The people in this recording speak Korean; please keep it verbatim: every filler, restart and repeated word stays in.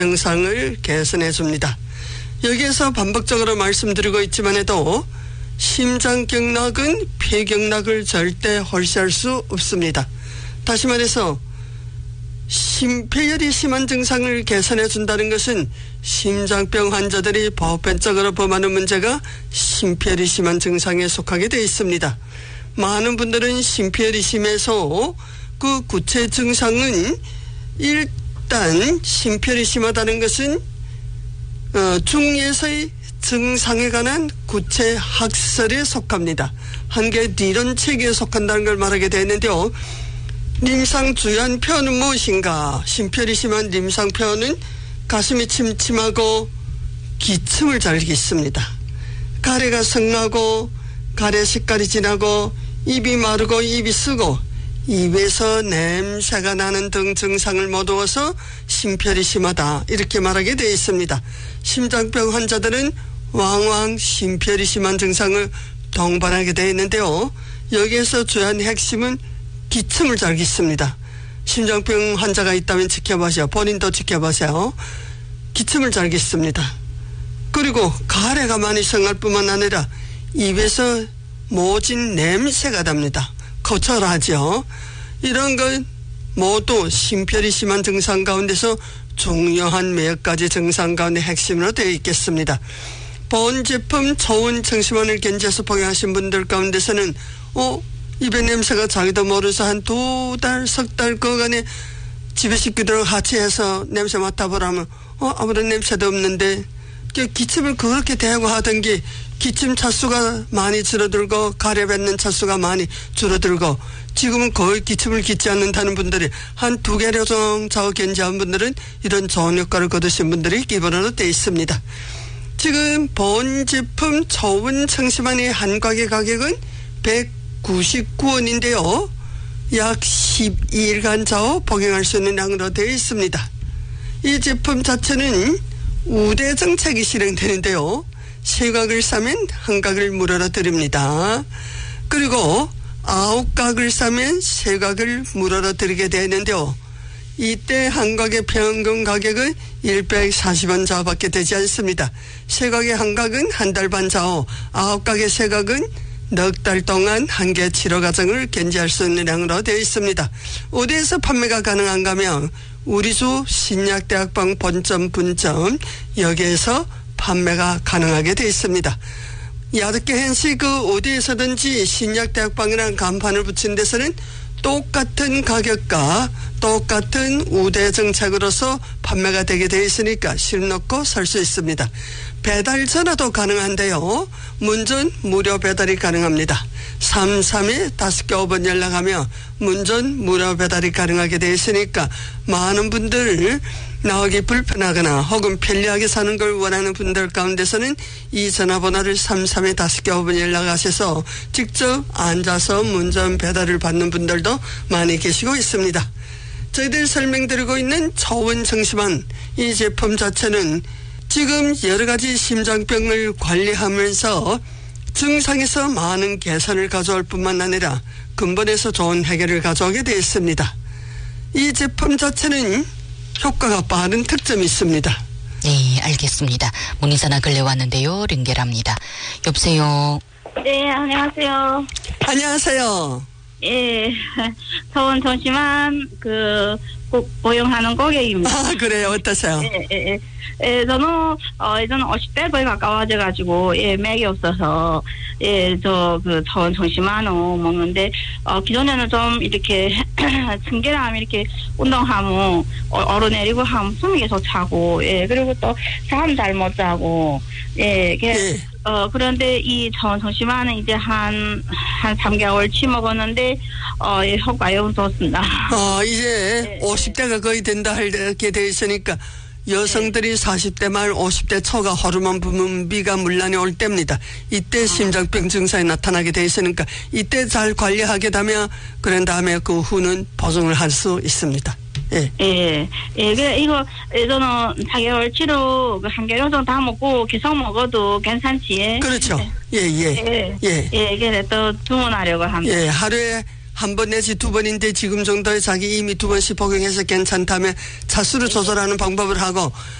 증상을 개선해 줍니다. 여기에서 반복적으로 말씀드리고 있지만 해도 심장경락은 폐경락을 절대 홀시할 수 없습니다. 다시 말해서 심폐열이 심한 증상을 개선해 준다는 것은 심장병 환자들이 보편적으로 범하는 문제가 심폐열이 심한 증상에 속하게 되어 있습니다. 많은 분들은 심폐열이 심해서 그 구체 증상은 일단 심폐열이 심하다는 것은 어, 중에서의 증상에 관한 구체 학설에 속합니다. 한개 이론 체계에 속한다는 걸 말하게 되는데요. 림상 주요한 표현은 무엇인가? 심폐열이 심한 림상 표현은 가슴이 침침하고 기침을 잘 깃습니다. 가래가 성나고 가래 색깔이 진하고 입이 마르고 입이 쓰고 입에서 냄새가 나는 등 증상을 모두어서 심폐열이 심하다 이렇게 말하게 되어 있습니다. 심장병 환자들은 왕왕 심폐열이 심한 증상을 동반하게 되어 있는데요. 여기에서 주요한 핵심은 기침을 잘 깃습니다. 심장병 환자가 있다면 지켜보세요. 본인도 지켜보세요. 기침을 잘 깃습니다. 그리고 가래가 많이 성할 뿐만 아니라 입에서 모진 냄새가 납니다. 거철하죠. 이런 건 모두 심폐열이 심한 증상 가운데서 중요한 몇 가지 증상 가운데 핵심으로 되어 있겠습니다. 본 제품 초원 청심환을 견지해서 복용하신 분들 가운데서는 어? 입에 냄새가 자기도 모르서 한 두 달, 석 달 그간에 집에 식구들하고 같이 해서 냄새 맡아보라면 어? 아무런 냄새도 없는데 기침을 그렇게 대하고 하던 게 기침 차수가 많이 줄어들고 가래 뱉는 차수가 많이 줄어들고 지금은 거의 기침을 깃지 않는다는 분들이 한 두 개로 정도 견지한 분들은 이런 좋은 효과를 거두신 분들이 기본으로 되어 있습니다. 지금 본 제품 초원 청심환의 한 가게 가격은 백구십구 원인데요. 약 십이 일간 좌우 복용할 수 있는 양으로 되어 있습니다. 이 제품 자체는 우대 정책이 실행되는데요. 세 각을 싸면 한 각을 무료로 드립니다. 그리고 아홉 각을 싸면 세 각을 무료로 드리게 되는데요. 이때 한 각의 평균 가격은 백사십 원 좌우밖에 되지 않습니다. 세 각의 한 각은 한 달 반 좌우, 아홉 각의 세 각은 넉 달 동안 한 개 치료 과정을 견지할 수 있는 양으로 되어 있습니다. 어디에서 판매가 가능한가 하면 우리주 신약대학방 본점 분점 여기에서 판매가 가능하게 되어 있습니다. 야득게 현시 그 어디에서든지 신약대학방이라는 간판을 붙인 데서는 똑같은 가격과 똑같은 우대 정책으로서 판매가 되게 되어 있으니까 실 놓고 살 수 있습니다. 배달 전화도 가능한데요. 문전 무료 배달이 가능합니다. 삼삼에 다섯 개 오 번 연락하며 문전 무료 배달이 가능하게 되어 있으니까 많은 분들 나오기 불편하거나 혹은 편리하게 사는 걸 원하는 분들 가운데서는 이 전화번호를 삼삼에 다섯 개 오 번 연락하셔서 직접 앉아서 문전 배달을 받는 분들도 많이 계시고 있습니다. 저희들 설명드리고 있는 초원 청심환 이 제품 자체는 지금 여러 가지 심장병을 관리하면서 증상에서 많은 개선을 가져올 뿐만 아니라 근본에서 좋은 해결을 가져오게 되어 있습니다. 이 제품 자체는 효과가 빠른 특점이 있습니다. 네, 알겠습니다. 문의사나 근래 왔는데요. 링겔합니다. 여보세요. 네, 안녕하세요. 안녕하세요. 예, 저는 잠시만 그 꼭 보용하는 고객입니다. 아, 그래요? 어떠세요? 예, 예, 예. 예, 저는 어 저는 오십 대 거의 가까워져가지고 예 맥이 없어서 예 저 그 저는 정심한우 먹는데 어 기존에는 좀 이렇게 층계랑 이렇게 운동하면 얼어내리고 하면 숨이 계속 차고 예 그리고 또 잠 잘 못 자고 예 이게 예. 어 그런데 이 정심한은 이제 한 한 삼 개월 치 먹었는데 어 예, 효과 영 좋습니다. 어 이제 예, 오십 대가 거의 된다 할게 돼 있으니까. 여성들이 네. 사십 대 말 오십 대 초가 호르몬 분비가 문란이 올 때입니다. 이때 아. 심장병 증상이 나타나게 돼 있으니까 이때 잘 관리하게 되면 그런 다음에 그 후는 보정을 할 수 있습니다. 예. 예. 예. 그래, 이거, 저는 사 개월 치료 한 개월 정도 다 먹고 계속 먹어도 괜찮지. 그렇죠. 예, 예. 예. 예. 예. 그래 또 주문하려고 합니다. 예. 하루에 한 번 내지 두 번인데 지금 정도에 자기 이미 두 번씩 복용해서 괜찮다며 차수를 조절하는 방법을 하고